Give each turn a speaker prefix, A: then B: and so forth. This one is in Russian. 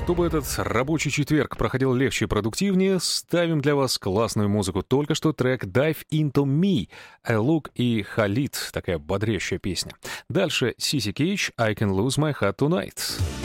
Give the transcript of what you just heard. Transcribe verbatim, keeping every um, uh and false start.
A: Чтобы этот рабочий четверг проходил легче и продуктивнее, ставим для вас классную музыку. Только что трек «Dive Into Me», Look и Khalid, такая бодрящая песня. Дальше Сиси Кейдж, «I Can Lose My Heart Tonight».